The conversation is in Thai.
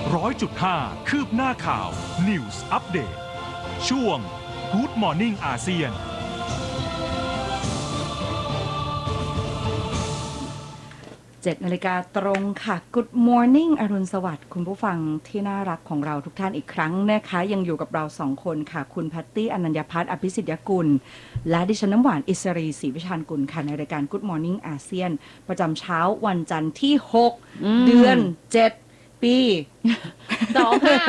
100.5 คืบหน้าข่าว News Update ช่วง Good Morning อาเซียน 7 นาฬิกาตรงค่ะ Good Morning อรุณสวัสดิ์คุณผู้ฟังที่น่ารักของเราทุกท่านอีกครั้งนะคะยังอยู่กับเรา2 คนค่ะคุณแพตตี้อนัญญพัฒน์อภิสิทธิ์ยกุลและดิฉันน้ำหวานอิสรีศรีวิชาญกุลค่ะในรายการ Good Morning อาเซียนประจำเช้าวันจันทร์ที่6 เดือน 7 ปี